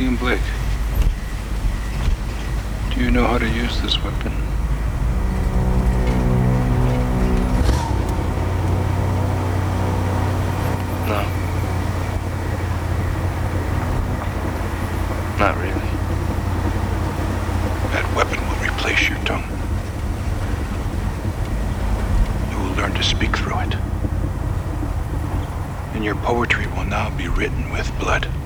William Blake. Do you know how to use this weapon? No. Not really. That weapon will replace your tongue. You will learn to speak through it. And your poetry will now be written with blood.